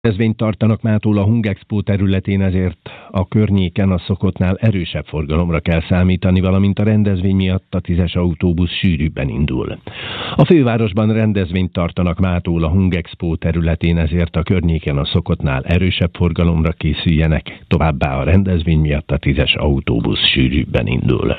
Rendezvényt tartanak mától a Hungexpo területén, ezért a környéken a szokottnál erősebb forgalomra kell számítani, valamint a rendezvény miatt a 10-es autóbusz sűrűbben indul. A fővárosban rendezvényt tartanak mától a Hungexpo területén, ezért a környéken a szokottnál erősebb forgalomra készüljenek, továbbá a rendezvény miatt a 10-es autóbusz sűrűbben indul.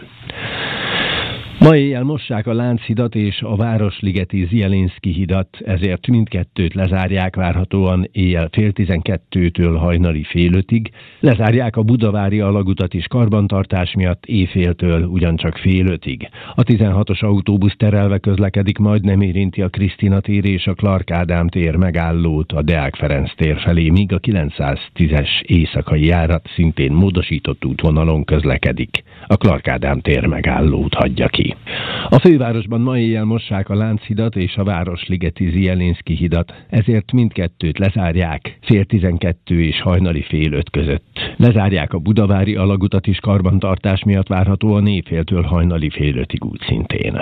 Ma éjjel mossák a Lánchidat és a Városligeti Zielinszky hidat, ezért mindkettőt lezárják várhatóan éjjel 10:30-től hajnali fél 5-ig. Lezárják a budavári alagutat is karbantartás miatt éjféltől ugyancsak fél 5-ig. A 16-os autóbusz terelve közlekedik, majd nem érinti a Krisztina tér és a Clark Ádám tér megállót a Deák Ferenc tér felé, míg a 910-es éjszakai járat szintén módosított útvonalon közlekedik. A Clark Ádám tér megállót hagyja ki. A fővárosban ma éjjel mossák a Lánchidat és a Városligeti Zielinszky hidat, ezért mindkettőt lezárják 10:30 és hajnali fél 5 között. Lezárják a budavári alagutat is karbantartás miatt várhatóan éjféltől hajnali fél 5-ig úgy szintén.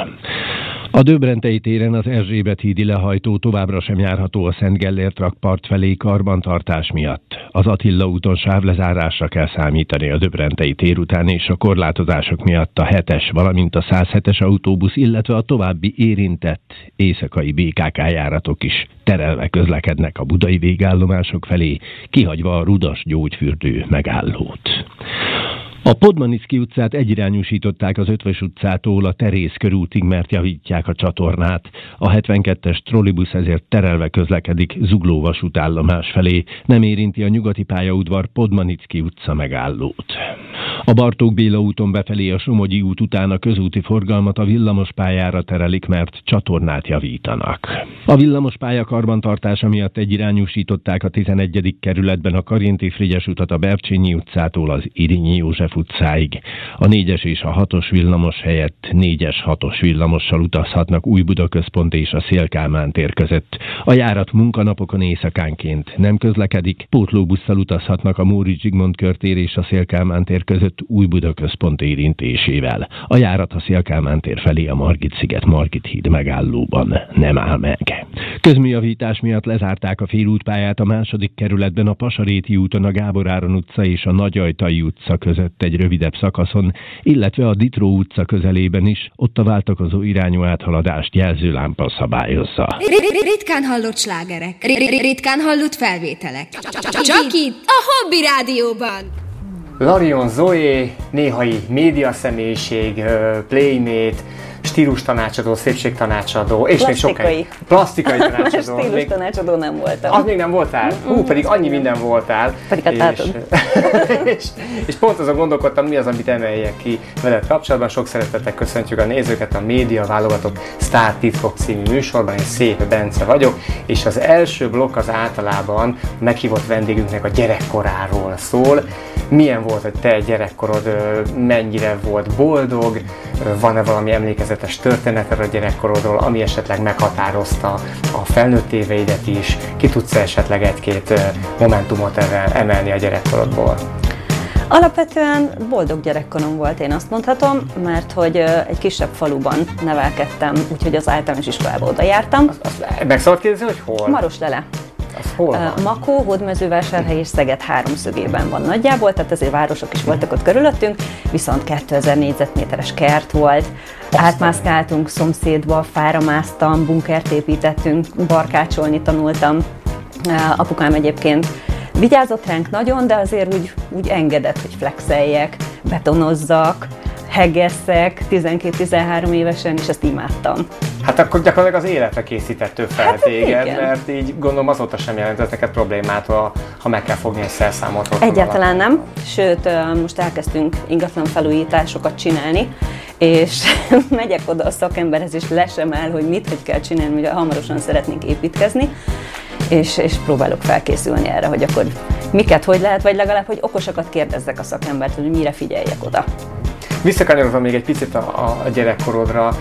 A Döbrentei téren az Erzsébet hídi lehajtó továbbra sem járható a Szent Gellért rakpart felé karbantartás miatt. Az Attila úton sávlezárásra kell számítani a Döbrentei tér után, és a korlátozások miatt a 7-es, valamint a 107-es autóbusz, illetve a további érintett éjszakai BKK járatok is terelve közlekednek a budai végállomások felé, kihagyva a Rudas gyógyfürdő megállót. A Podmanicki utcát egyirányúsították az Ötvös utcától a Terész körútig, mert javítják a csatornát. A 72-es trollibusz ezért terelve közlekedik Zugló vasútállomás felé, nem érinti a nyugati pályaudvar Podmanicki utca megállót. A Bartók Béla úton befelé a Somogyi út után a közúti forgalmat a villamospályára terelik, mert csatornát javítanak. A villamospálya karbantartása miatt egyirányúsították a 11. kerületben a Karinti Frigyes utat a Bercsényi utcától az Irényi József utcáig. A 4-es és a 6-os villamos helyett 4-es 6-os villamossal utazhatnak Újbudaközpont és a Széll-Kálmán tér között. A járat munkanapokon éjszakánként nem közlekedik, pótlóbusszal utazhatnak a Móricz Zsigmond körtér és a Széll-Kálmán tér között Újbudaközpont érintésével. A járat a Széll-Kálmán tér felé a Margit-sziget Margit híd megállóban nem áll meg. Közműjavítás miatt lezárták a félútpályát a 2. kerületben a Pasaréti úton a Gábor Áron utca és a Nagyajtai utca között egy rövidebb szakaszon, illetve a Ditró utca közelében is, ott a váltakozó irányú áthaladást jelzőlámpa szabályozza. Ritkán hallott slágerek, ritkán hallott felvételek. Csak itt, a Hobby Rádióban! Larion Zoé, néhai médiaszemélyiség, playmate, stílustanácsadó, szépségtanácsadó, és még sokáig. Plastikai tanácsadó. Stílustanácsadó nem voltam. Az még nem voltál? Pedig annyi minden voltál. Pedig hát látod. És pont azon gondolkodtam, mi az, amit emeljek ki veled kapcsolatban. Sok szeretettel köszöntjük a nézőket a Média Válogatott Sztár Titkok című műsorban. Én Szép Bence vagyok, és az első blokk az általában meghívott vendégünknek a gyerekkoráról szól. Milyen volt, hogy te gyerekkorod, mennyire volt boldog, van-e valami emlékezetes történeted a gyerekkorodról, ami esetleg meghatározta a felnőtt éveidet is, ki tudsz esetleg egy-két momentumot emelni a gyerekkorodból? Alapvetően boldog gyerekkorom volt, én azt mondhatom, mert hogy egy kisebb faluban nevelkedtem, úgyhogy az általános iskolába oda jártam. Meg szabad kérdezni, hogy hol? Maroslele. Makó, Hódmezővásárhely és Szeged háromszögében van nagyjából, tehát azért városok is voltak ott körülöttünk, viszont 2000 négyzetméteres kert volt, átmászkáltunk szomszédba, fára másztam, bunkert építettünk, barkácsolni tanultam. Apukám egyébként vigyázott ránk nagyon, de azért úgy engedett, hogy flexeljek, betonozzak, heggesszek 12-13 évesen, és ezt imádtam. Hát akkor gyakorlatilag az életre készített fel téged, mert így gondolom azóta sem jelent ez neked problémát, ha meg kell fogni egy szerszámot. Egyáltalán nem, sőt most elkezdtünk ingatlan felújításokat csinálni, és megyek oda a szakemberhez, és lesem el, hogy mit kell csinálni, hogy hamarosan szeretnénk építkezni, és próbálok felkészülni erre, hogy akkor miket, hogy lehet, vagy legalább, hogy okosakat kérdezzek a szakembert, hogy mire figyeljek oda. Visszakanyarodva még egy picit a gyerekkorodra,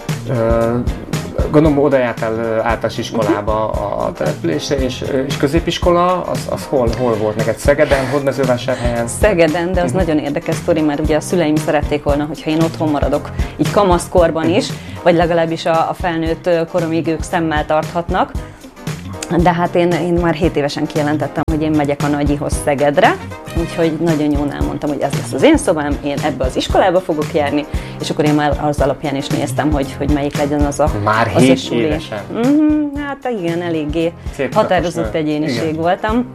gondolom oda jártál általános iskolába a településre, és középiskola, az hol volt neked? Szegeden, Hódmezővásárhelyen? Szegeden, de az nagyon érdekes sztori, mert ugye a szüleim szerették volna, hogyha én otthon maradok, így kamaszkorban is, vagy legalábbis a felnőtt koromig ők szemmel tarthatnak. De hát én már 7 évesen kijelentettem, hogy én megyek a nagyihoz Szegedre, úgyhogy nagyon jól elmondtam, hogy ez lesz az én szobám, én ebbe az iskolába fogok járni, és akkor én már az alapján is néztem, hogy melyik legyen az a Már 7 évesen? Hát igen, eléggé határozott egyéniség voltam.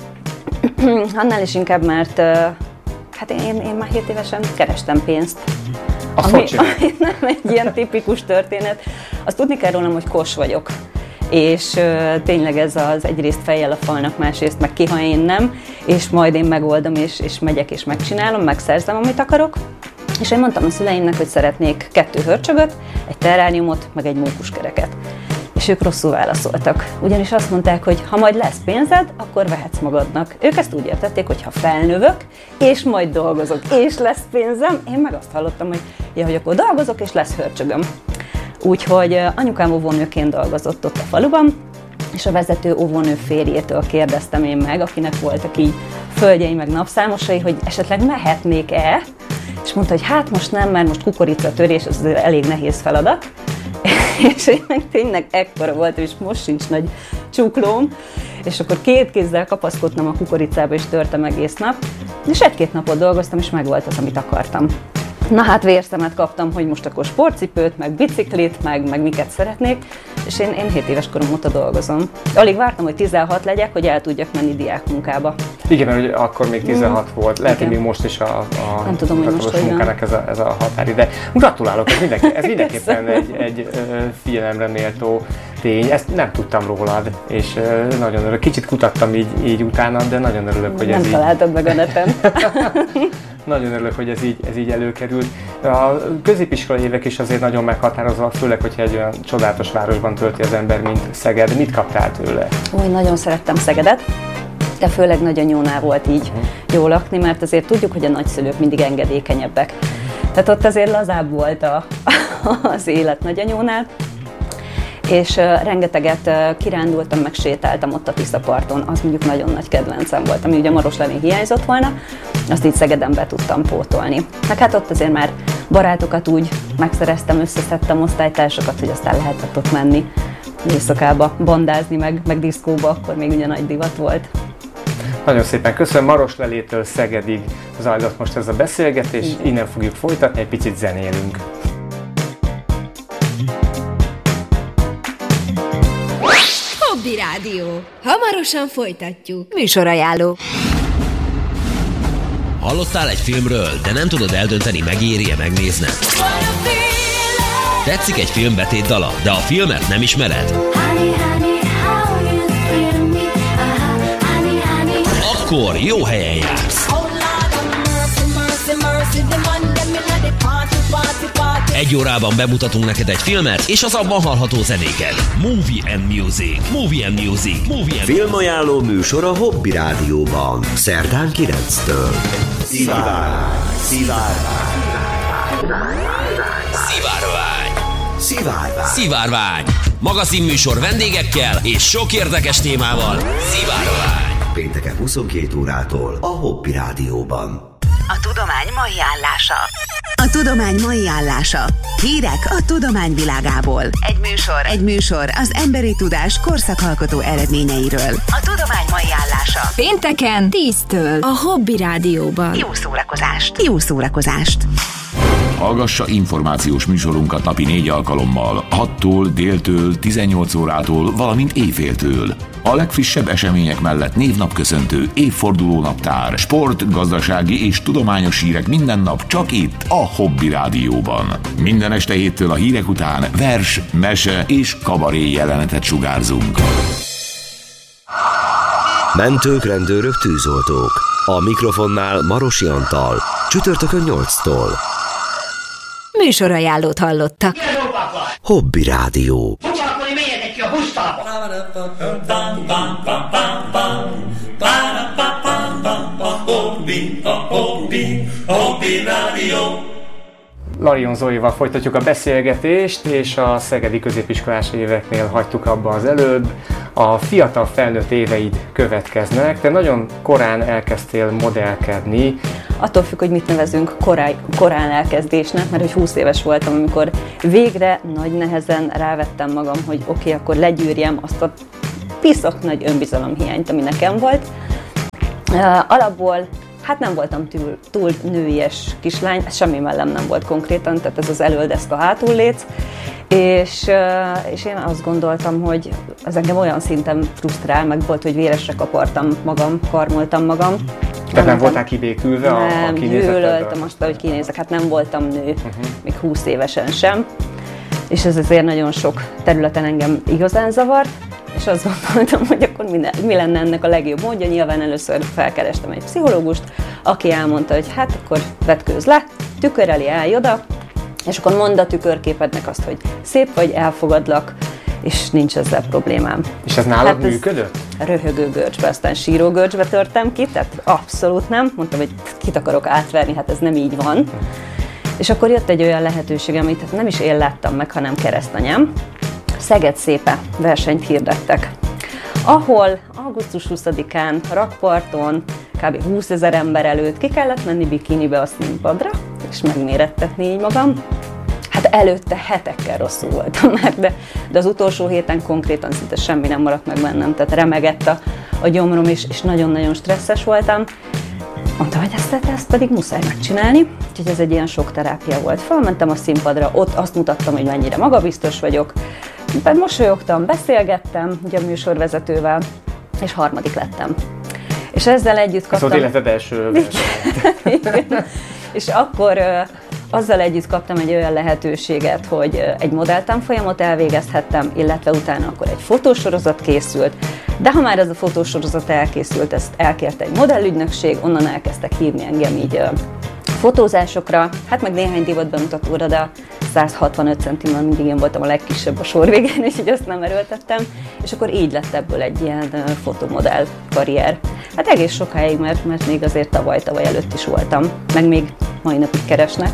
Annál is inkább, mert hát én már 7 évesen kerestem pénzt. Ami nem egy ilyen tipikus történet. Azt tudni kell rólam, hogy kos vagyok. És tényleg ez az egyrészt fejjel a falnak, másrészt meg ki, ha én nem, és majd én megoldom, és megyek és megcsinálom, megszerzem, amit akarok. És én mondtam a szüleimnek, hogy szeretnék 2 hörcsögöt, egy terráriumot, meg egy mókuskereket. És ők rosszul válaszoltak. Ugyanis azt mondták, hogy ha majd lesz pénzed, akkor vehetsz magadnak. Ők ezt úgy értették, hogy ha felnövök, és majd dolgozok, és lesz pénzem, én meg azt hallottam, hogy akkor dolgozok, és lesz hörcsögöm. Úgyhogy anyukám óvónőként dolgozott ott a faluban, és a vezető óvónő férjétől kérdeztem én meg, akinek voltak így földjei meg napszámosai, hogy esetleg mehetnék-e, és mondta, hogy hát most nem, mert most kukoricatörés, ez elég nehéz feladat. És én meg tényleg ekkora voltam, és most sincs nagy csuklóm, és akkor 2 kézzel kapaszkodtam a kukoricába, és törtem egész nap, és 1-2 napot dolgoztam, és meg volt az, amit akartam. Na hát vérszemet kaptam, hogy most akkor sportcipőt, meg biciklit, meg miket szeretnék, és én 7 éves korom óta dolgozom. Alig vártam, hogy 16 legyek, hogy el tudjak menni diákmunkába. Igen, mert akkor még 16 volt, lehet, hogy még most is a nem tudom, hogy most munkának ez a határide. Gratulálok, ez mindenképpen egy figyelemre méltó tény, ezt nem tudtam rólad, és nagyon örülök. Kicsit kutattam így utána, de nagyon örülök, hogy ez így... Nem találtad meg a neten. Nagyon örülök, hogy ez így előkerült. A középiskolai évek is azért nagyon meghatározóak, főleg, hogyha egy olyan csodálatos városban tölti az ember, mint Szeged. Mit kaptál tőle? Úgy nagyon szerettem Szegedet, de főleg nagyanyónál volt így jó lakni, mert azért tudjuk, hogy a nagyszülők mindig engedékenyebbek. Tehát ott azért lazább volt az élet nagyanyónál, és rengeteget kirándultam, meg sétáltam ott a Tiszaparton, az mondjuk nagyon nagy kedvencem volt, ami ugye Maroslein hiányzott volna, azt így Szegeden be tudtam pótolni. Meg hát ott azért már barátokat úgy megszereztem, összeszedtem osztálytársakat, hogy aztán lehetett ott menni éjszakába, bandázni, meg diszkóba, akkor még ugye nagy divat volt. Nagyon szépen köszönöm, Maroslelétől Szegedig zajlott most ez a beszélgetés, innen fogjuk folytatni, egy picit zenélünk. Hobby Rádió. Hamarosan folytatjuk. Műsorajánló. Hallottál egy filmről, de nem tudod eldönteni, megéri-e megnézned? Tetszik egy film betétdala, de a filmet nem ismered? Akkor jó helyen jársz. Egy órában bemutatunk neked egy filmet, és az abban hallható zenéket. Movie and Music. Movie and Music. Movie and Filmajánló műsor a Hobby Rádióban. Szerdán 9-től. Szivárvány. Magazinműsor vendégekkel és sok érdekes témával. Szivárvány. Pénteken 22 órától a Hobby Rádióban. A tudomány mai állása. A tudomány mai állása. Hírek a tudomány világából. Egy műsor az emberi tudás korszakalkotó eredményeiről. A tudomány mai állása. Pénteken 10-től a Hobby Rádióban. Jó szórakozást! Hallgassa információs műsorunkat napi 4 alkalommal, 6-tól, déltől, 18 órától, valamint éjféltől. A legfrissebb események mellett névnapköszöntő, évfordulónaptár, sport, gazdasági és tudományos hírek minden nap csak itt, a Hobby Rádióban. Minden este 7-től a hírek után vers, mese és kabaré jelenetet sugárzunk. Mentők, rendőrök, tűzoltók. A mikrofonnál Marosi Antal. Csütörtökön 8-tól. Műsorajánlót hallottak. Hobby Rádió. Larion Zóival folytatjuk a beszélgetést, és a szegedi középiskolás éveknél hagytuk abba az előbb. A fiatal felnőtt éveid következnek, te nagyon korán elkezdtél modellkedni. Attól függ, hogy mit nevezünk korán elkezdésnek, mert hogy 20 éves voltam, amikor végre nagy nehezen rávettem magam, hogy oké, akkor legyűrjem azt a piszok nagy önbizalomhiányt, ami nekem volt. Alapból hát nem voltam túl nőies kislány, semmi mellem nem volt konkrétan, tehát ez az elöldeszka hátulléc, és én azt gondoltam, hogy ez engem olyan szinten frusztrál, meg volt, hogy véresre kapartam magam, karmoltam magam. Tehát nem voltál kibékülve a kinézeteddel? Nem, gyűlöltem azt, hogy kinézek, hát nem voltam nő, még 20 évesen sem, és ez azért nagyon sok területen engem igazán zavart, és azt gondoltam, hogy akkor mi lenne ennek a legjobb módja. Nyilván először felkerestem egy pszichológust, aki elmondta, hogy hát akkor vetkőzz le, tükör elé állj oda, és akkor mondd a tükörképednek azt, hogy szép vagy, elfogadlak, és nincs ezzel problémám. És ez nálad működött? Röhögő görcsbe, aztán síró görcsbe törtem ki, tehát abszolút nem. Mondtam, hogy kit akarok átverni, hát ez nem így van. És akkor jött egy olyan lehetőség, amit nem is én láttam meg, hanem keresztanyám. Szeged Szépe versenyt hirdettek, ahol augusztus 20-án rakparton kb. 20 000 ember előtt ki kellett menni bikinibe a színpadra, és megmérettetni így magam. Hát előtte hetekkel rosszul voltam már, de az utolsó héten konkrétan szinte semmi nem maradt meg bennem, tehát remegett a gyomrom, és nagyon-nagyon stresszes voltam. Mondtam, hogy ezt pedig muszáj megcsinálni, úgyhogy ez egy ilyen sok terápia volt. Felmentem a színpadra, ott azt mutattam, hogy mennyire magabiztos vagyok, mosolyogtam, beszélgettem ugye a műsorvezetővel, és 3. lettem. És ezzel együtt kaptam... Ez volt életed első Igen. És akkor azzal együtt kaptam egy olyan lehetőséget, hogy egy modelltanfolyamot elvégezhettem, illetve utána akkor egy fotósorozat készült, de ha már ez a fotósorozat elkészült, ezt elkérte egy modellügynökség, onnan elkezdtek hívni engem így fotózásokra, hát meg néhány divatbemutatóra, de 165 centimmel mindig én voltam a legkisebb a sor végén, és így azt nem erőltettem, és akkor így lett ebből egy ilyen fotomodell karrier. Hát egész sokáig, mert még azért tavaly előtt is voltam, meg még mai napig keresnek.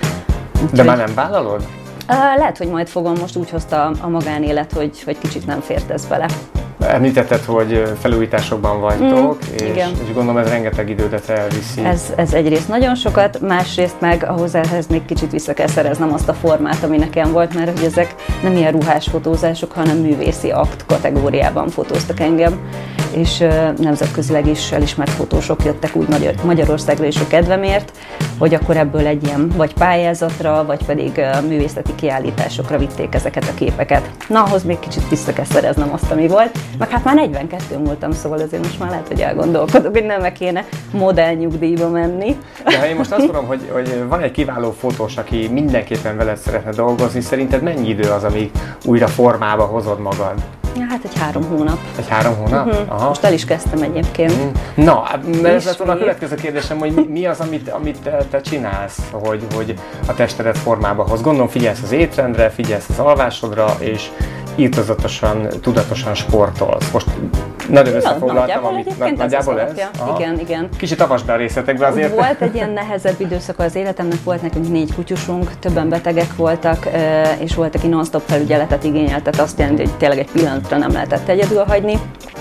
De már nem vállalod? Lehet, hogy majd fogom, most úgy hozta a magánélet, hogy kicsit nem fért ez bele. Említetted, hogy felújításokban vagytok, és gondolom ez rengeteg idődet elviszi. Ez egyrészt nagyon sokat, másrészt meg ehhez még kicsit vissza kell szereznem azt a formát, ami nekem volt, mert hogy ezek nem ilyen ruhás fotózások, hanem művészi akt kategóriában fotóztak engem, és nemzetközileg is elismert fotósok jöttek úgy Magyarországra is a kedvemért, hogy akkor ebből egy ilyen vagy pályázatra, vagy pedig művészeti kiállításokra vitték ezeket a képeket. Na, ahhoz még kicsit vissza kell szereznem azt, ami volt. Meg hát már 42 voltam, szóval azért most már lehet, hogy elgondolkodok, hogy nem kéne modellnyugdíjba menni. De ha én most azt mondom, hogy van egy kiváló fotós, aki mindenképpen veled szeretne dolgozni, szerinted mennyi idő az, amíg újra formába hozod magad? Ja, hát egy 3 hónap. Egy 3 hónap? Aha. Most el is kezdtem egyébként. Na, mert ez lett volna a következő kérdésem, hogy mi az, amit te csinálsz, hogy a testedet formába hoz. Gondolom figyelsz az étrendre, figyelsz az alvásodra, és írtozatosan, tudatosan sportolsz. Most nagyon összefoglaltam, amit nagyjából ez. Igen. Kicsit avasd be a részletekbe azért. Volt egy ilyen nehezebb időszaka az életemnek, volt nekünk 4 kutyusunk, többen betegek voltak, és volt, aki non-stop felügyeletet igényelt, tehát azt jelenti, hogy tényleg egy pillanatra nem lehetett egyedül hagyni,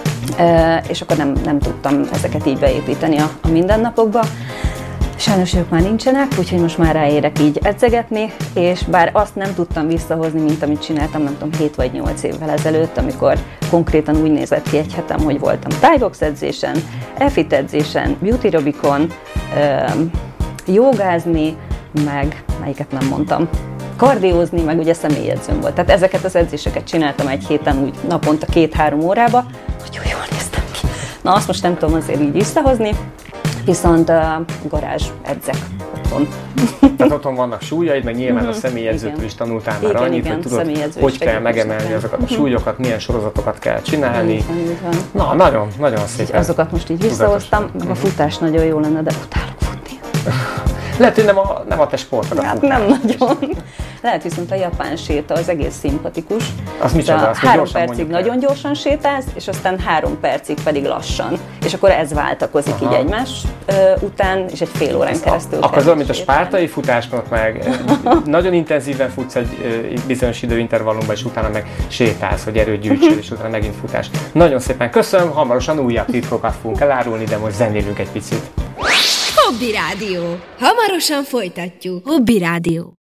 és akkor nem tudtam ezeket így beépíteni a mindennapokba. Sajnos ők már nincsenek, úgyhogy most már ráérek így edzegetni, és bár azt nem tudtam visszahozni, mint amit csináltam, nem tudom, 7 vagy 8 évvel ezelőtt, amikor konkrétan úgy nézett ki egy hetem, hogy voltam thai-box edzésen, e-fit edzésen, beauty robikon, jogázni, meg melyiket nem mondtam, kardiózni, meg ugye személyedzőm volt. Tehát ezeket az edzéseket csináltam egy héten úgy naponta 2-3 órába, hogy jól néztem ki. Na azt most nem tudom azért így visszahozni, viszont garázs edzek otthon. Tehát otthon vannak súlyaid, meg nyilván a személyedzőtől is tanultál már annyit, hogy tudod, hogy kell megemelni azokat a súlyokat, milyen sorozatokat kell csinálni. Így van. Na, nagyon szépen. Azokat most így visszahoztam, meg a futás nagyon jó lenne, de utálok futni. Lehet, hogy nem a te sportod a futás. Nem nagyon. Lehet viszont a japán séta, az egész szimpatikus. Az micsoda? 3 percig nagyon gyorsan sétálsz, és aztán 3 percig pedig lassan. És akkor ez váltakozik így egymás után, és egy fél órán keresztül. Akkor az olyan, mint a spártai futásnak meg nagyon intenzíven futsz egy bizonyos időintervallumban, és utána meg sétálsz, hogy erőt gyűjtsél, és utána megint futás. Nagyon szépen köszönöm, hamarosan újabb titkokat fogunk elárulni, de most zenélünk egy picit. Hobby Rádió. Hamarosan folytatjuk. Hobby Rádió.